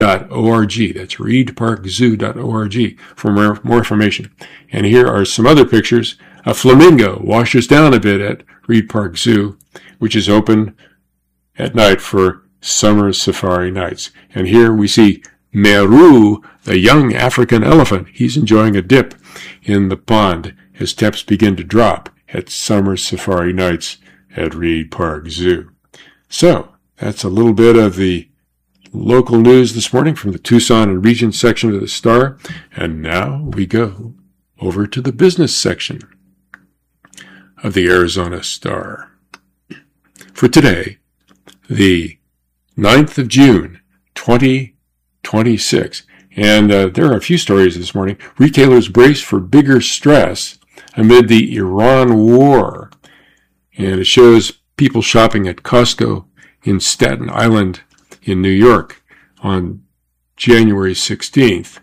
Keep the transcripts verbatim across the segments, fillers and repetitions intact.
dot org. That's reed park zoo dot org for more, more information. And here are some other pictures. A flamingo washes down a bit at Reed Park Zoo, which is open at night for summer safari nights. And here we see Meru, the young African elephant. He's enjoying a dip in the pond as temps begin to drop at summer safari nights at Reed Park Zoo. So, that's a little bit of the local news this morning from the Tucson and Region section of the Star. And now we go over to the business section of the Arizona Star. For today, the ninth of June, twenty twenty-six. And uh, there are a few stories this morning. Retailers brace for bigger stress amid the Iran war. And it shows people shopping at Costco in Staten Island in New York on January sixteenth.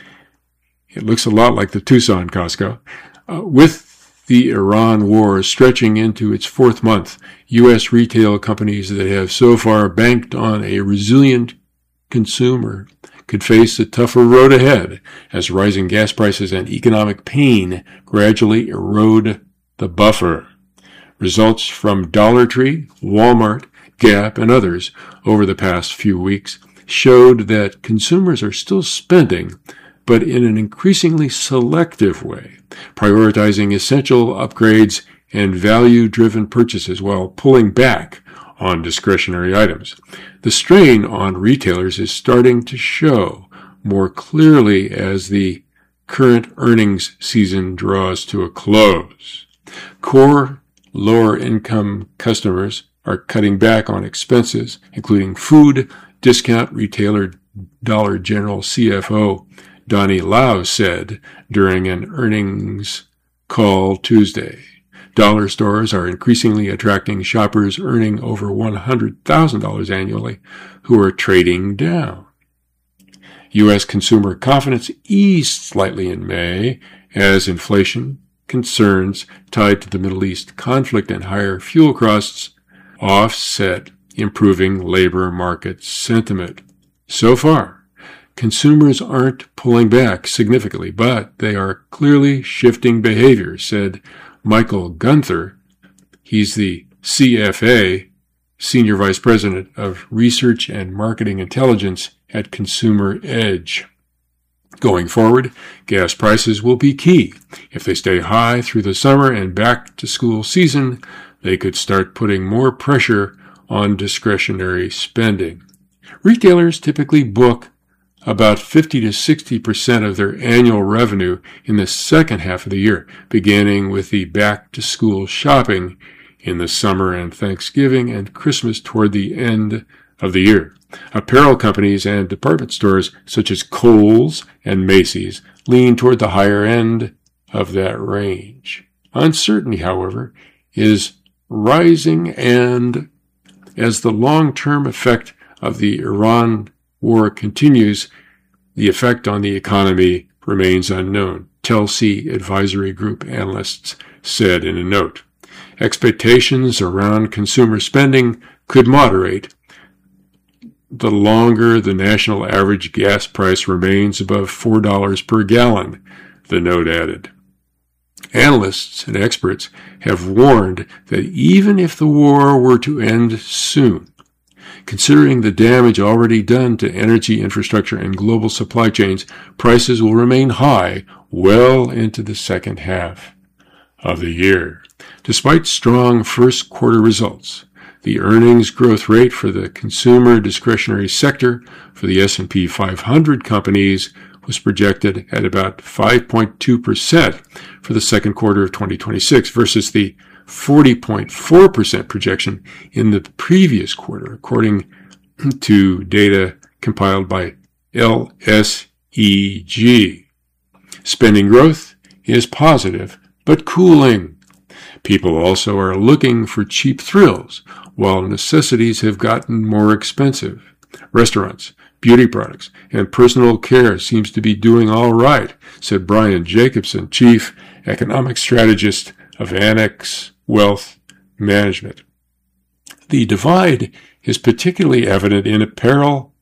It looks a lot like the Tucson Costco. Uh, with the Iran war stretching into its fourth month, U S retail companies that have so far banked on a resilient consumer could face a tougher road ahead as rising gas prices and economic pain gradually erode the buffer. Results from Dollar Tree, Walmart, Gap, and others over the past few weeks showed that consumers are still spending, but in an increasingly selective way, prioritizing essential upgrades and value-driven purchases while pulling back on discretionary items. The strain on retailers is starting to show more clearly as the current earnings season draws to a close. Core lower-income customers are cutting back on expenses, including food. Discount retailer Dollar General C F O Donnie Lau said during an earnings call Tuesday. Dollar stores are increasingly attracting shoppers earning over one hundred thousand dollars annually who are trading down. U S consumer confidence eased slightly in May as inflation concerns tied to the Middle East conflict and higher fuel costs offset improving labor market sentiment. So far, consumers aren't pulling back significantly, but they are clearly shifting behavior, said Michael Gunther. He's the C F A, Senior Vice President of Research and Marketing Intelligence at Consumer Edge. Going forward, gas prices will be key. If they stay high through the summer and back-to-school season, they could start putting more pressure on discretionary spending. Retailers typically book about fifty to sixty percent of their annual revenue in the second half of the year, beginning with the back-to-school shopping in the summer and Thanksgiving and Christmas toward the end of the year. Apparel companies and department stores such as Kohl's and Macy's lean toward the higher end of that range. Uncertainty, however, is rising, and as the long-term effect of the Iran war continues, the effect on the economy remains unknown, Telsey Advisory Group analysts said in a note. Expectations around consumer spending could moderate the longer the national average gas price remains above four dollars per gallon, the note added. Analysts and experts have warned that even if the war were to end soon, considering the damage already done to energy infrastructure and global supply chains, prices will remain high well into the second half of the year. Despite strong first quarter results, the earnings growth rate for the consumer discretionary sector for the S and P five hundred companies was projected at about five point two percent for the second quarter of twenty twenty-six versus the forty point four percent projection in the previous quarter, according to data compiled by L S E G. Spending growth is positive, but cooling. People also are looking for cheap thrills, while necessities have gotten more expensive. Restaurants, beauty products, and personal care seems to be doing all right, said Brian Jacobson, Chief Economic Strategist of Annex Wealth Management. The divide is particularly evident in apparel